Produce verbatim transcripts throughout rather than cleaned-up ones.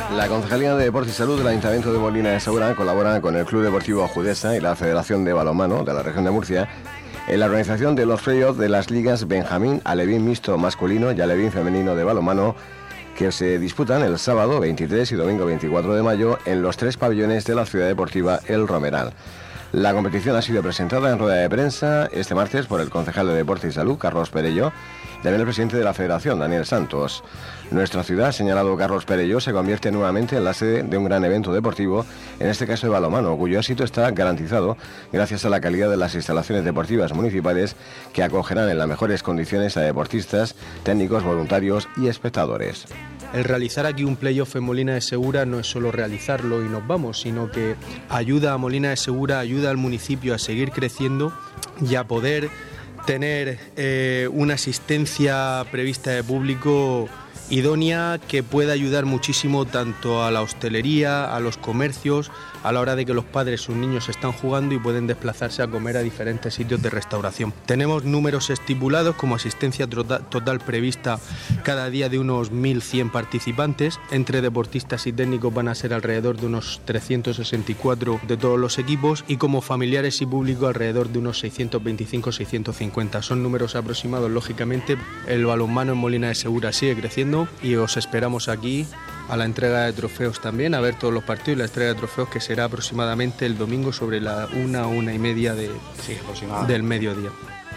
La Concejalía de Deportes y Salud del Ayuntamiento de Molina de Segura colabora con el Club Deportivo Judesa y la Federación de Balonmano de la región de Murcia en la organización de los playoffs de las ligas Benjamín, Alevín Mixto Masculino y Alevín Femenino de Balonmano, que se disputan el sábado veintitrés y domingo veinticuatro de mayo en los tres pabellones de la ciudad deportiva El Romeral. La competición ha sido presentada en rueda de prensa este martes por el concejal de Deportes y Salud, Carlos Perelló, y también el presidente de la Federación, Daniel Santos. Nuestra ciudad, señalado Carlos Perelló, se convierte nuevamente en la sede de un gran evento deportivo, en este caso de balonmano, cuyo éxito está garantizado gracias a la calidad de las instalaciones deportivas municipales que acogerán en las mejores condiciones a deportistas, técnicos, voluntarios y espectadores. El realizar aquí un playoff en Molina de Segura no es solo realizarlo y nos vamos, sino que ayuda a Molina de Segura, ayuda al municipio a seguir creciendo y a poder tener eh, una asistencia prevista de público idónea que pueda ayudar muchísimo tanto a la hostelería, a los comercios, a la hora de que los padres, sus niños están jugando y pueden desplazarse a comer a diferentes sitios de restauración. Tenemos números estipulados como asistencia total prevista cada día de unos mil cien participantes. Entre deportistas y técnicos van a ser alrededor de unos trescientos sesenta y cuatro de todos los equipos y como familiares y público alrededor de unos seiscientos veinticinco a seiscientos cincuenta. Son números aproximados, lógicamente. El balonmano en Molina de Segura sigue creciendo y os esperamos aquí a la entrega de trofeos también, a ver todos los partidos y la entrega de trofeos que será aproximadamente el domingo sobre la una, una y media de, sí, del mediodía.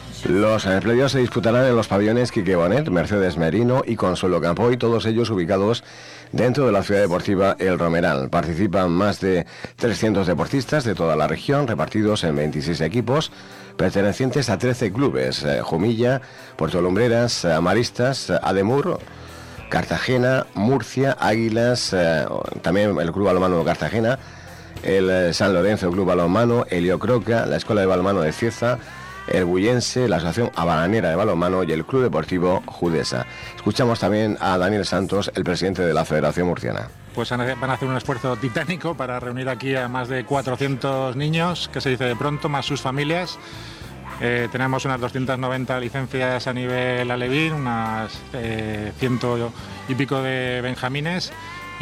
Los playoffs se disputarán en los pabellones Quique Bonet, Mercedes Merino y Consuelo Campoy, todos ellos ubicados dentro de la ciudad deportiva El Romeral. Participan más de trescientos deportistas de toda la región, repartidos en veintiséis equipos, pertenecientes a trece clubes, eh, Jumilla, Puerto Lumbreras, eh, Maristas, eh, Ademur, Cartagena, Murcia, Águilas, eh, también el Club Balonmano Cartagena, el eh, San Lorenzo Club Balonmano, Helio Croca, la Escuela de Balonmano de Cieza, el Bullense, la Asociación Habanera de Balonmano y el Club Deportivo Judesa. Escuchamos también a Daniel Santos, el presidente de la Federación Murciana. Pues van a hacer un esfuerzo titánico para reunir aquí a más de cuatrocientos niños, que se dice de pronto, más sus familias. Eh, tenemos unas doscientas noventa licencias a nivel alevín, unas eh, ciento y pico de benjamines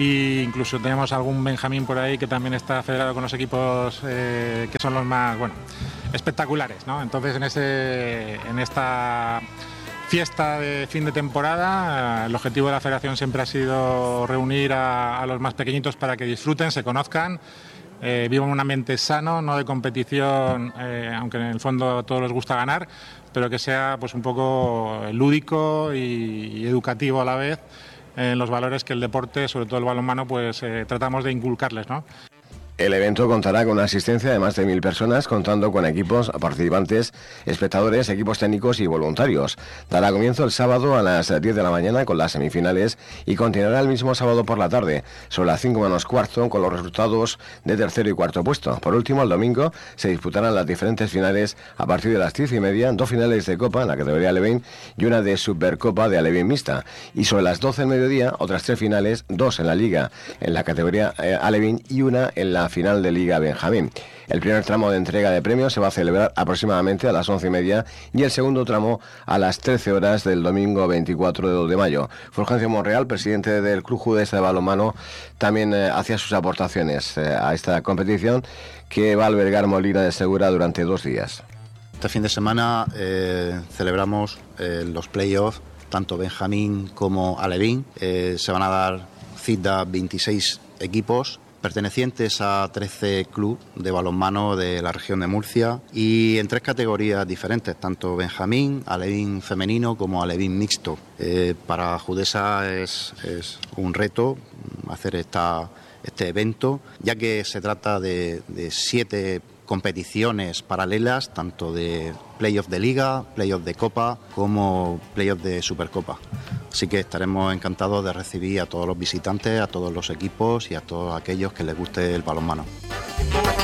e incluso tenemos algún benjamín por ahí que también está federado con los equipos eh, que son los más bueno, espectaculares, ¿no? Entonces en, ese, en esta fiesta de fin de temporada el objetivo de la federación siempre ha sido reunir a, a los más pequeñitos para que disfruten, se conozcan. Eh, vivo en un ambiente sano, no de competición, eh, aunque en el fondo a todos les gusta ganar, pero que sea pues un poco lúdico y, y educativo a la vez en los valores que el deporte, sobre todo el balonmano, pues eh, tratamos de inculcarles, ¿no? El evento contará con una asistencia de más de mil personas, contando con equipos participantes, espectadores, equipos técnicos y voluntarios. Dará comienzo el sábado a las diez de la mañana con las semifinales y continuará el mismo sábado por la tarde, sobre las cinco menos cuarto, con los resultados de tercero y cuarto puesto. Por último, el domingo se disputarán las diferentes finales a partir de las diez y media, dos finales de Copa en la categoría Alevín y una de Supercopa de Alevín Mixta. Y sobre las doce del mediodía, otras tres finales, dos en la Liga en la categoría eh, Alevín y una en la final de Liga Benjamín. El primer tramo de entrega de premios se va a celebrar aproximadamente a las once y media y el segundo tramo a las trece horas del domingo veinticuatro de mayo. Fulgencio Monreal, presidente del Club Judesa de Balonmano, también eh, hacía sus aportaciones eh, a esta competición que va a albergar Molina de Segura durante dos días. Este fin de semana eh, celebramos eh, los playoffs, tanto Benjamín como Alevín. Eh, se van a dar cita veintiséis equipos pertenecientes a trece clubes de balonmano de la región de Murcia y en tres categorías diferentes, tanto Benjamín, Alevín femenino como Alevín mixto. Eh, para Judesa es, es un reto hacer esta, este evento, ya que se trata de, de siete competiciones paralelas, tanto de playoff de Liga, playoff de Copa, como playoff de Supercopa. Así que estaremos encantados de recibir a todos los visitantes, a todos los equipos y a todos aquellos que les guste el balonmano.